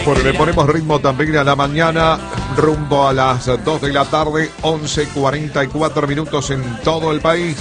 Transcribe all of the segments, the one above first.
Bueno, le ponemos ritmo también a la mañana, rumbo a las 2 de la tarde, 11:44 minutos en todo el país.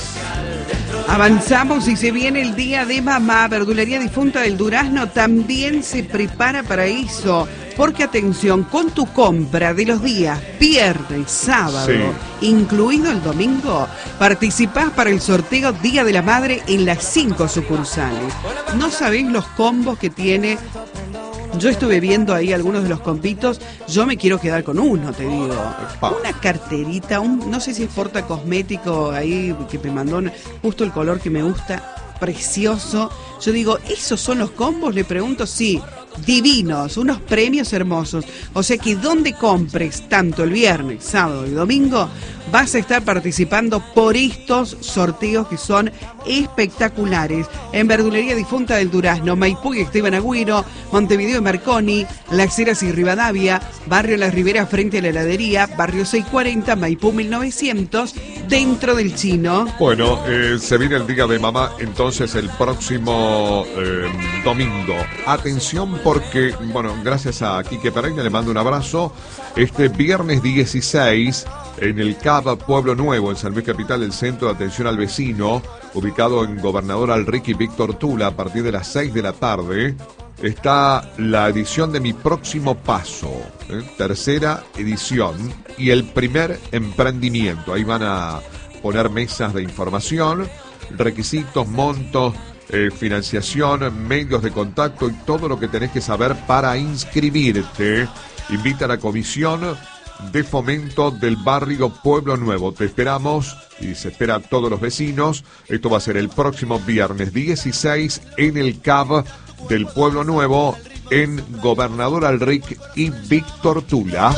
Avanzamos y se viene el Día de Mamá. Verdulería Difunta del Durazno también se prepara para eso. Porque atención, con tu compra de los días viernes, sábado, incluido el domingo, participás para el sorteo Día de la Madre en las 5 sucursales. No sabés los combos que tiene. Yo estuve viendo ahí algunos de los compitos. Yo me quiero quedar con uno, te digo. Una carterita, no sé si es porta cosmético ahí que me mandó justo el color que me gusta, precioso. Yo digo, ¿esos son los combos? Le pregunto, sí. Divinos, unos premios hermosos. O sea que donde compres, tanto el viernes, sábado y domingo, vas a estar participando por estos sorteos que son espectaculares. En Verdulería Difunta del Durazno, Maipú y Esteban Agüero, Montevideo y Marconi, Las Heras y Rivadavia, Barrio Las Riberas frente a la heladería, Barrio 640, Maipú 1900, dentro del Chino. Bueno, se viene el Día de Mamá, entonces el próximo domingo. Atención porque, bueno, gracias a Quique Pereira, le mando un abrazo. Este viernes 16, en el CAB Pueblo Nuevo, en San Luis Capital, el Centro de Atención al Vecino, ubicado en Gobernador Alrique y Víctor Tula, a partir de las 6 de la tarde, está la edición de Mi Próximo Paso, tercera edición, y el primer emprendimiento. Ahí van a poner mesas de información, requisitos, montos, financiación, medios de contacto y todo lo que tenés que saber para inscribirte. Invita a la Comisión de Fomento del Barrio Pueblo Nuevo. Te esperamos y se espera a todos los vecinos. Esto va a ser el próximo viernes 16 en el CAB del Pueblo Nuevo en Gobernador Alric y Víctor Tula.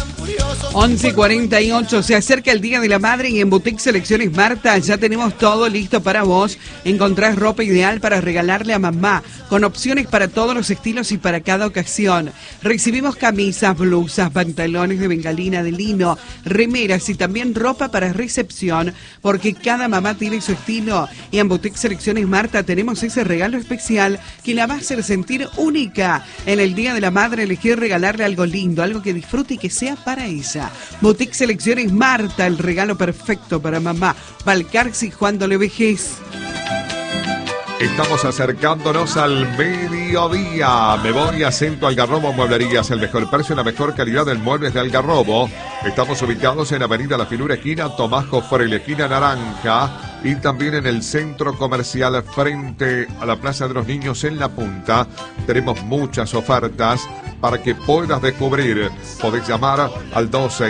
11:48, se acerca el Día de la Madre y en Boutique Selecciones Marta ya tenemos todo listo para vos. Encontrás ropa ideal para regalarle a mamá, con opciones para todos los estilos y para cada ocasión. Recibimos camisas, blusas, pantalones de bengalina, de lino, remeras y también ropa para recepción, porque cada mamá tiene su estilo. Y en Boutique Selecciones Marta tenemos ese regalo especial que la va a hacer sentir única. En el Día de la Madre elegir regalarle algo lindo, algo que disfrute y que sea para ella. Boutique Selecciones Marta, el regalo perfecto para mamá. Balcarce y Juan Dolé Vejez. Estamos acercándonos al mediodía. Me voy a Centro Algarrobo Mueblerías, el mejor precio y la mejor calidad en muebles de Algarrobo. Estamos ubicados en Avenida La Finura, esquina Tomás Jofrey, esquina Naranja, y también en el centro comercial frente a la Plaza de los Niños en La Punta. Tenemos muchas ofertas para que puedas descubrir. Podés llamar al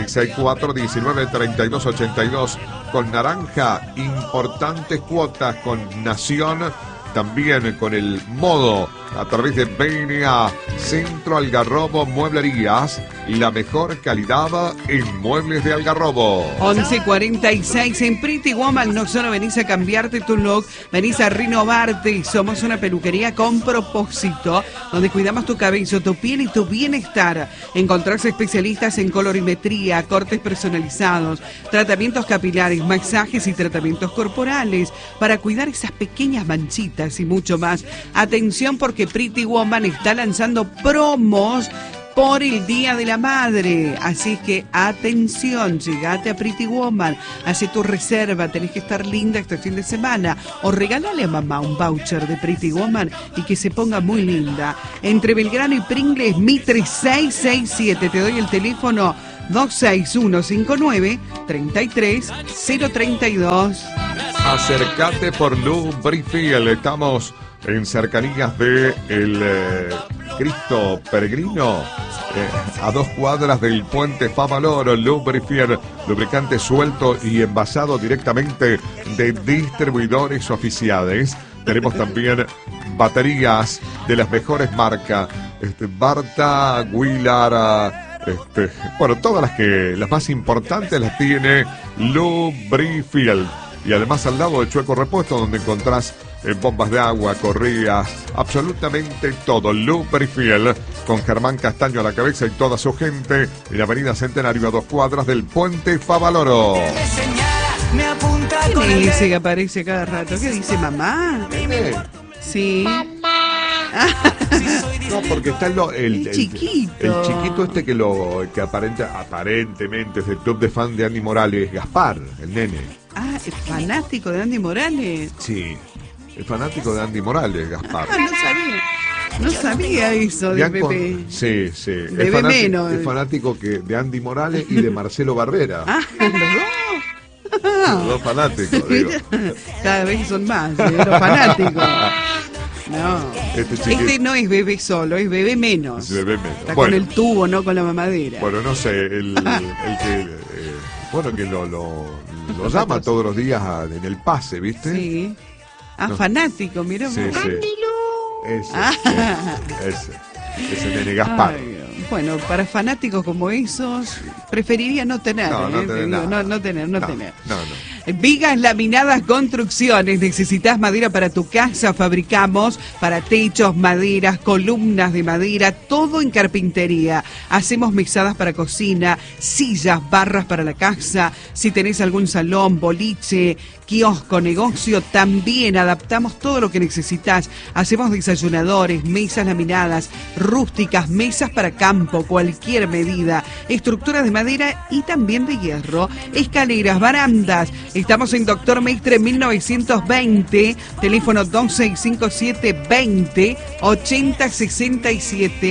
2664-193282. Con Naranja, importantes cuotas. Con Nación, también con el modo a través de BNA. Centro Algarrobo Mueblerías, la mejor calidad en muebles de Algarrobo. 11:46, en Pretty Woman no solo venís a cambiarte tu look, venís a renovarte. Somos una peluquería con propósito, donde cuidamos tu cabello, tu piel y tu bienestar. Encontrás especialistas en colorimetría, cortes personalizados, tratamientos capilares, masajes y tratamientos corporales para cuidar esas pequeñas manchitas y mucho más. Atención, porque Pretty Woman está lanzando promos por el Día de la Madre, así que atención, llegate a Pretty Woman, hace tu reserva, tenés que estar linda este fin de semana, o regálale a mamá un voucher de Pretty Woman y que se ponga muy linda. Entre Belgrano y Pringles, Mitre 667, te doy el teléfono 26159-33032. Acércate por Lubrifiel, estamos en cercanías de el Cristo Peregrino, a 2 cuadras del Puente Favaloro. Lubrifiel, lubricante suelto y envasado directamente de distribuidores oficiales. Tenemos también baterías de las mejores marcas, Barta, Willard, bueno, todas las más importantes las tiene Lubrifiel. Y además al lado de Chueco Repuesto, donde encontrás bombas de agua, correas, absolutamente todo. Lubrifiel, con Germán Castaño a la cabeza y toda su gente, en la Avenida Centenario, a 2 cuadras del Puente Favaloro. ¿Quién es ese que aparece cada rato? ¿Qué dice, mamá? Sí. No, porque está el chiquito. El chiquito este que aparentemente es del club de fan de Andy Morales, Gaspar, el nene. Ah, ¿es fanático de Andy Morales? Sí, es fanático de Andy Morales, Gaspar. Ah, no sabía. No sabía eso de bebé. Sí. Bebé menos. Es fanático de Andy Morales y de Marcelo Barbera. Ah, los dos. Los dos fanáticos, digo. Cada vez son más, los fanáticos. No, este no es bebé solo, es bebé menos. Es bebé menos. Está con el tubo, no con la mamadera. Bueno, no sé, el que que lo llama todos los días en el pase, ¿viste? Sí. Ah, no. Fanático, mira vos. Sí. Ese nene Gaspar. Ay, bueno, para fanáticos como esos, preferiría no tener. No tener. Vigas Laminadas Construcciones. ¿Necesitas madera para tu casa? Fabricamos para techos, maderas, columnas de madera, todo en carpintería. Hacemos mesadas para cocina, sillas, barras para la casa. Si tenés algún salón, boliche, kiosco, negocio, también adaptamos todo lo que necesitas. Hacemos desayunadores, mesas laminadas, rústicas, mesas para campo, cualquier medida, estructuras de madera y también de hierro, escaleras, barandas. Estamos en Doctor Maestre 1920, teléfono 2657 20 80 67.